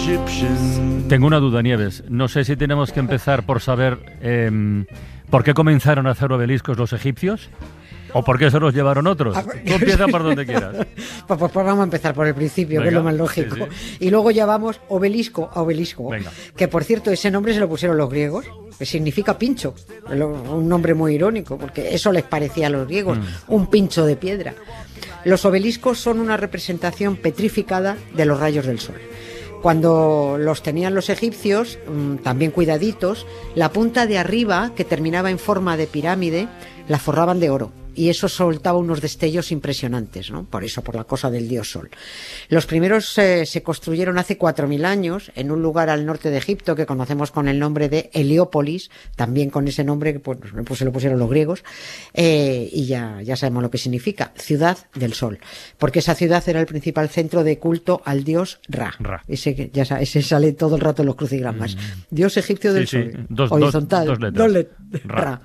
Tengo una duda, Nieves. No sé si tenemos que empezar por saber por qué comenzaron a hacer obeliscos los egipcios o por qué se los llevaron otros. Tú empieza por donde quieras. Pues vamos a empezar por el principio, venga, que es lo más lógico. Sí, sí. Y luego ya vamos obelisco a obelisco. Venga. Que por cierto, ese nombre se lo pusieron los griegos, que significa pincho. Un nombre muy irónico, porque eso les parecía a los griegos, un pincho de piedra. Los obeliscos son una representación petrificada de los rayos del sol. Cuando los tenían los egipcios, también cuidaditos, la punta de arriba, que terminaba en forma de pirámide, la forraban de oro. Y eso soltaba unos destellos impresionantes, ¿no? Por eso, por la cosa del dios Sol. Los primeros se construyeron hace 4.000 años en un lugar al norte de Egipto que conocemos con el nombre de Heliópolis, también con ese nombre que pues se lo pusieron los griegos, y ya sabemos lo que significa, ciudad del sol, porque esa ciudad era el principal centro de culto al dios Ra. Ese sale todo el rato en los crucigramas. Dios egipcio del sol. Horizontal. Dos letras. Ra.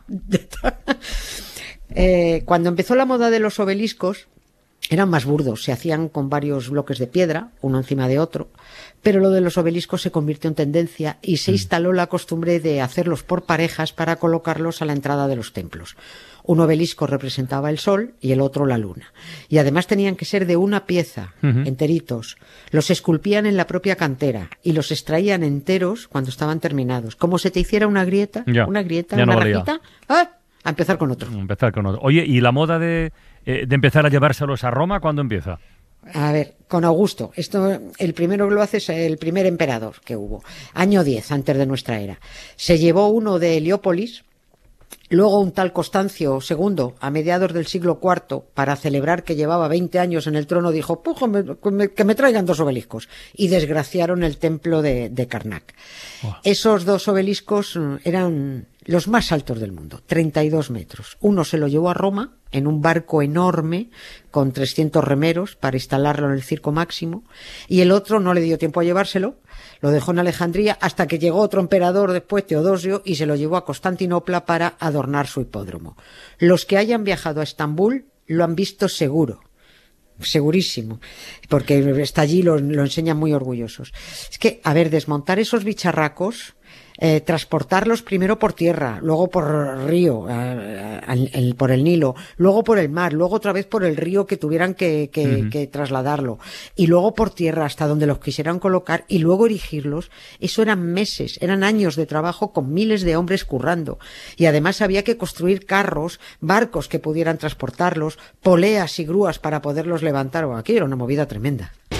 Cuando empezó la moda de los obeliscos, eran más burdos, se hacían con varios bloques de piedra, uno encima de otro, pero lo de los obeliscos se convirtió en tendencia y se instaló la costumbre de hacerlos por parejas para colocarlos a la entrada de los templos. Un obelisco representaba el sol y el otro la luna. Y además tenían que ser de una pieza, enteritos. Los esculpían en la propia cantera y los extraían enteros cuando estaban terminados. Como se te hiciera una grieta, una rajita. A empezar con otro. Oye, ¿y la moda de empezar a llevárselos a Roma cuándo empieza? A ver, con Augusto. El primero que lo hace es el primer emperador que hubo. Año 10 antes de nuestra era. Se llevó uno de Heliópolis, luego un tal Constancio II, a mediados del siglo IV, para celebrar que llevaba 20 años en el trono, dijo, que me traigan 2 obeliscos. Y desgraciaron el templo de Karnak. Esos 2 obeliscos eran los más altos del mundo, 32 metros. Uno se lo llevó a Roma en un barco enorme con 300 remeros para instalarlo en el Circo Máximo, y el otro no le dio tiempo a llevárselo, lo dejó en Alejandría hasta que llegó otro emperador después, Teodosio, y se lo llevó a Constantinopla para adornar su hipódromo. Los que hayan viajado a Estambul lo han visto seguro. Segurísimo, porque está allí, lo enseñan muy orgullosos. Es que, a ver, desmontar esos bicharracos, transportarlos primero por tierra, luego por río, por el Nilo, luego por el mar, luego otra vez por el río que tuvieran que trasladarlo, y luego por tierra hasta donde los quisieran colocar, y luego erigirlos. Eso eran meses, eran años de trabajo con miles de hombres currando. Y además había que construir carros, barcos que pudieran transportarlos, poleas y grúas para poderlos levantar. Aquello era una movida tremenda.